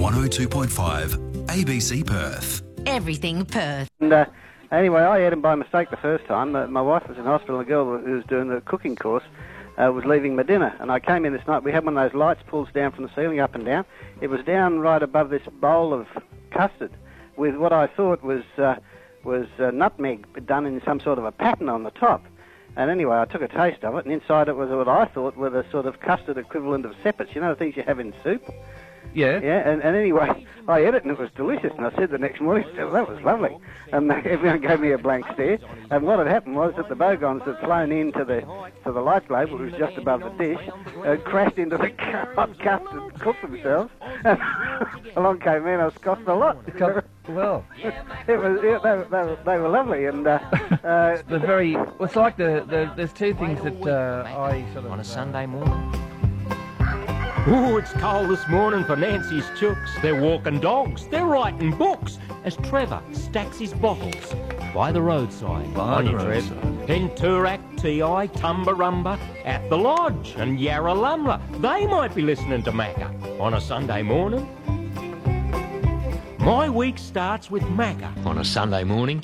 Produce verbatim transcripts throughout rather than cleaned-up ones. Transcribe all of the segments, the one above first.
one oh two point five, A B C Perth. Everything Perth. And, uh, anyway, I ate them by mistake the first time. Uh, my wife was in hospital, and the girl who was doing the cooking course uh, was leaving my dinner. And I came in this night. We had one of those lights pulls down from the ceiling up and down. It was down right above this bowl of custard with what I thought was uh, was uh, nutmeg done in some sort of a pattern on the top. And anyway, I took a taste of it, and inside it was what I thought were the sort of custard equivalent of sepets. You know, the things you have in soup? Yeah. Yeah, and, and anyway, I ate it, and it was delicious. And I said the next morning, oh, that was lovely. And everyone gave me a blank stare. And what had happened was that the bogons had flown into the to the light globe, which was just above the dish, uh, crashed into the hot custard and cooked themselves. And along came me, and I was cost a lot. Well, it was yeah, they, were, they, were, they were lovely, and uh, uh, the very. Well, it's like the, the there's two things that uh, I sort of on a Sunday morning. Ooh, it's cold this morning for Nancy's chooks. They're walking dogs. They're writing books as Trevor stacks his bottles by the roadside. By on the you, Trev. Penturak, T I, Tumbarumba, at the lodge, and Yarralumla. They might be listening to Macca on a Sunday morning. My week starts with Macca on a Sunday morning.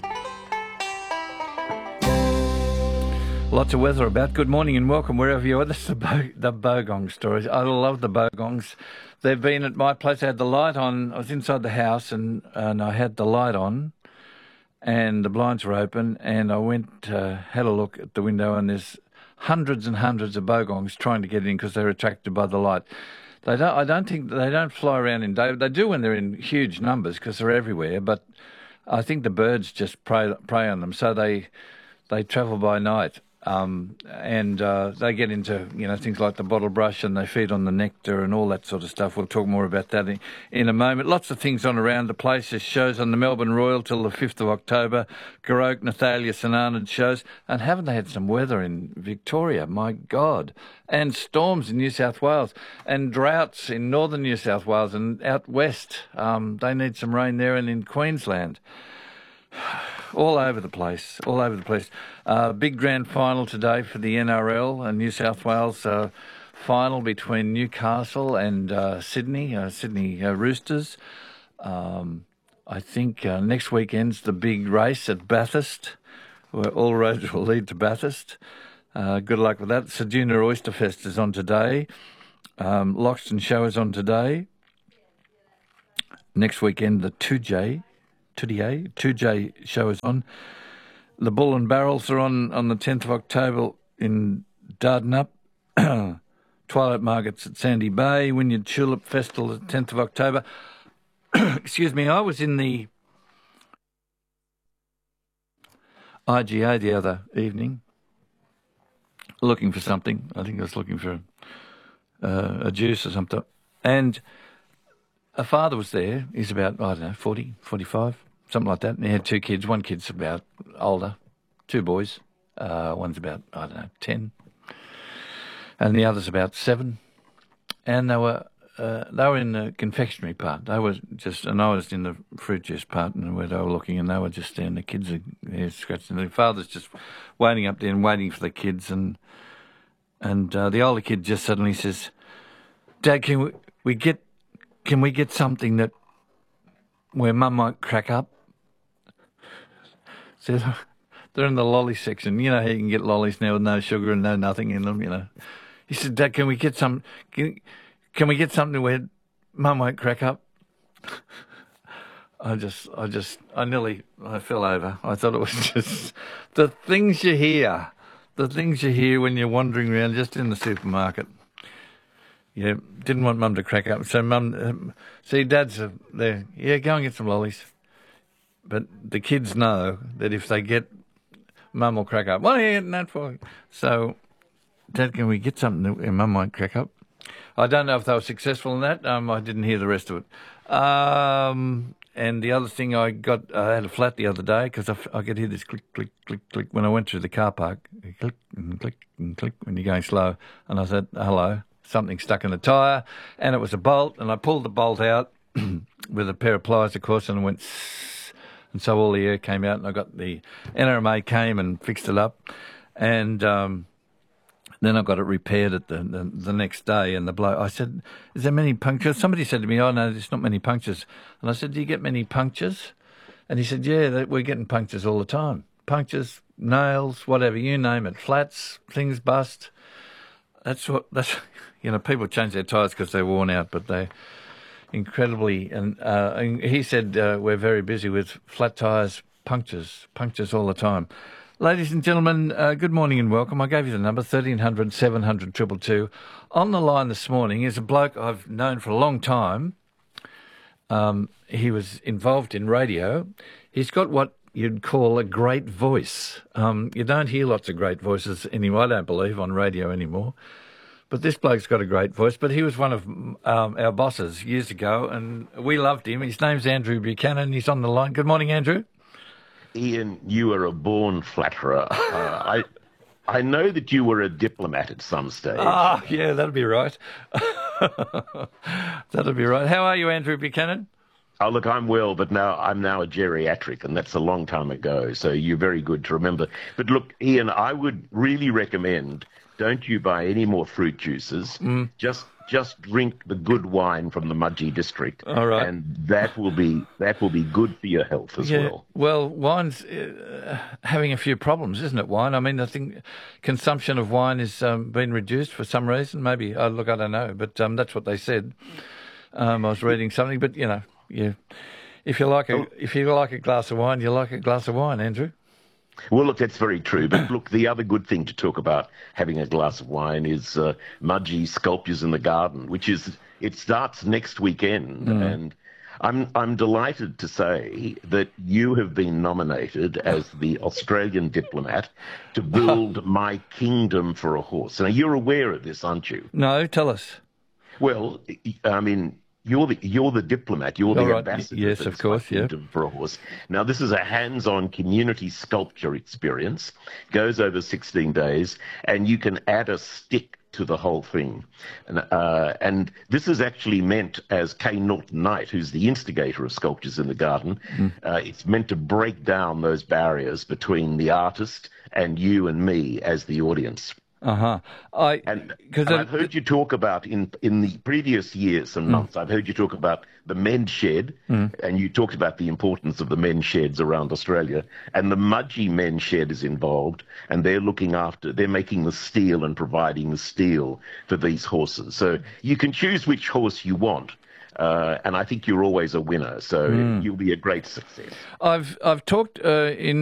Lots of weather about. Good morning and welcome wherever you are. This is the, Bo- the Bogong stories. I love the Bogongs. They've been at my place. I had the light on. I was inside the house and, and I had the light on and the blinds were open and I went, uh, had a look at the window and there's hundreds and hundreds of Bogongs trying to get in because they're attracted by the light. They don't. I don't think they don't fly around in day. They do when they're in huge numbers because they're everywhere. But I think the birds just prey prey on them, so they they travel by night. Um, and uh, they get into, you know, things like the bottle brush and they feed on the nectar and all that sort of stuff. We'll talk more about that in, in a moment. Lots of things on around the place. There's shows on the Melbourne Royal till the fifth of October. Garoke, Nathalia, St Arnaud shows. And haven't they had some weather in Victoria? My God. And storms in New South Wales and droughts in northern New South Wales and out west. Um, they need some rain there and in Queensland. All over the place, all over the place. Uh, big grand final today for the N R L and New South Wales uh, final between Newcastle and uh, Sydney, uh, Sydney uh, Roosters. Um, I think uh, next weekend's the big race at Bathurst, where all roads will lead to Bathurst. Uh, good luck with that. Ceduna Oyster Fest is on today. Um, Loxton Show is on today. Next weekend, the two J. two J, two J show is on. The Bull and Barrels are on on the tenth of October in Dardanup. Twilight Markets at Sandy Bay. Wynyard Tulip Festival the tenth of October. Excuse me, I was in the I G A the other evening looking for something. I think I was looking for uh, a juice or something. And a father was there. He's about, I don't know, forty, forty-five, something like that. And he had two kids. One kid's about older, two boys. Uh, one's about, I don't know, ten. And the other's about seven. And they were uh, they were in the confectionery part. They were just, and I was in the fruit juice part and where they were looking, and they were just there, and the kids are there scratching. The father's just waiting up there and waiting for the kids. And and uh, the older kid just suddenly says, "Dad, can we, we get... Can we get something that where Mum might crack up?" So they're in the lolly section. You know how you can get lollies now with no sugar and no nothing in them. You know. He said, "Dad, can we get some? Can, can we get something where Mum won't crack up?" I just, I just, I nearly, I fell over. I thought it was just the things you hear, the things you hear when you're wandering around just in the supermarket. Yeah, didn't want Mum to crack up. So Mum, um, see, Dad's uh, there. Yeah, go and get some lollies. But the kids know that if they get, Mum will crack up. What are you getting that for? So, Dad, can we get something that Mum might crack up? I don't know if they were successful in that. Um, I didn't hear the rest of it. Um, and the other thing I got, I had a flat the other day because I, I could hear this click, click, click, click when I went through the car park. Click and click and click when you're going slow. And I said, hello. Something stuck in the tyre, and it was a bolt, and I pulled the bolt out with a pair of pliers, of course, and it went, and so all the air came out, and I got the N R M A came and fixed it up, and um, Then I got it repaired at the, the the next day, and the bloke, I said, "Is there many punctures?" Somebody said to me, "Oh no, there's not many punctures." And I said, "Do you get many punctures?" And he said, "Yeah, that, we're getting punctures all the time. Punctures, nails, whatever, you name it, flats, things bust." That's what that's you know, people change their tyres because they're worn out, but they incredibly. And, uh, and he said uh, we're very busy with flat tyres, punctures, punctures all the time. Ladies and gentlemen, uh, good morning and welcome. I gave you the number, thirteen hundred, seven hundred, two two two. On the line this morning is a bloke I've known for a long time. Um, he was involved in radio. He's got what you'd call a great voice. Um, you don't hear lots of great voices anymore, I don't believe, on radio anymore. But this bloke's got a great voice. But he was one of um, our bosses years ago, and we loved him. His name's Andrew Buchanan. He's on the line. Good morning, Andrew. Ian, you are a born flatterer. Uh, I I know that you were a diplomat at some stage. Ah, yeah, that'll be right. That'll be right. How are you, Andrew Buchanan? Oh, look, I'm well, but now I'm now a geriatric, and that's a long time ago, so you're very good to remember. But look, Ian, I would really recommend, don't you buy any more fruit juices. Mm. Just just drink the good wine from the Mudgee district. All right. And that will be that will be good for your health as yeah, well. Well, wine's uh, having a few problems, isn't it, wine? I mean, I think consumption of wine has um, been reduced for some reason. Maybe, oh, look, I don't know, but um, that's what they said. Um, I was reading something, but, you know, yeah, if you like a oh. if you like a glass of wine, you like a glass of wine, Andrew. Well, look, that's very true. But look, the other good thing to talk about having a glass of wine is uh, Mudgee Sculptures in the Garden, which is, it starts next weekend. Mm. And I'm I'm delighted to say that you have been nominated as the Australian diplomat to build My Kingdom for a Horse. Now, you're aware of this, aren't you? No, tell us. Well, I mean, You're the you're the diplomat. You're the right. ambassador. Yes, of course. Yeah. For a horse. Now, this is a hands-on community sculpture experience. Goes over sixteen days, and you can add a stick to the whole thing. And, uh, and this is actually meant, as Kay Norton Knight, who's the instigator of Sculptures in the Garden, mm. uh, it's meant to break down those barriers between the artist and you and me as the audience. Uh-huh. I, and, and I've heard you talk about, in in the previous years and months, mm. I've heard you talk about the men's shed, mm. and you talked about the importance of the men's sheds around Australia, and the Mudgee men's shed is involved, and they're looking after, they're making the steel and providing the steel for these horses. So you can choose which horse you want. Uh, and I think you're always a winner, so mm. you'll be a great success. I've I've talked uh, in